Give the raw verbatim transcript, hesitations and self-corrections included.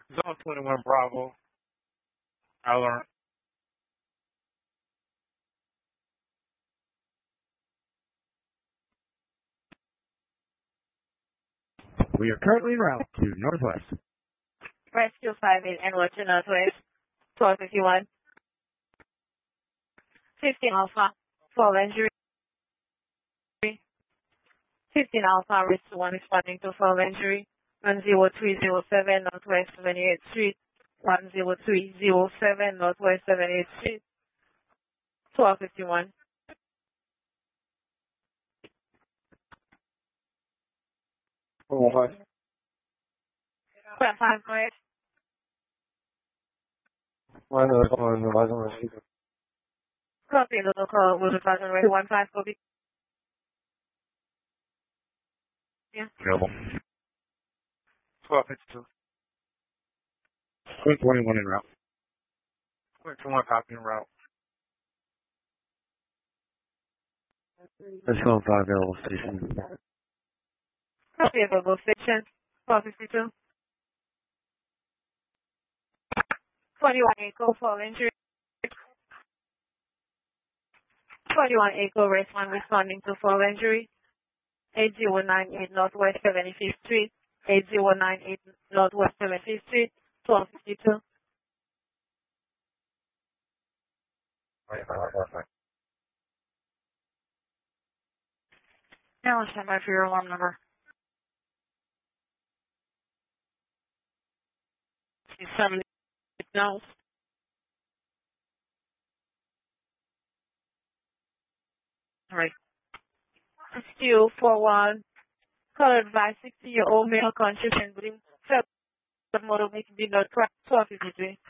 Zone twenty-one Bravo. Alert. We are currently en route to Northwest. Rescue five eight and watch to Northwest. twelve fifty-one. fifteen Alpha. Fall injury. fifteen Alpha, risk one responding to fall injury. one zero three zero seven Northwest seventy-eighth Street. one zero three zero seven Northwest seventy-eighth Street. twelve fifty-one. Oh, hi. twelve five, go ahead. Why not I call in the live on receiver? Copy, local, will be passing rate one five, copy. Yeah. Available. twelve fifty-two. Queen twenty-one en route. twenty-one copy en route. Let's go five L station. Copy, available station. twelve fifty-two. twenty-one Echo, fall injury. twenty-one Echo, rest one responding to fall injury. eight zero nine eight Northwest seventy-fifth Street. eight zero nine eight Northwest seventy-fifth Street. twelve fifty-two. Now let's stand by for your alarm number. seventy no. All right. Rescue four one. Colored by sixty-year-old male conscious and bleeding. Felt the motor making the note crack. twelve fifty-three.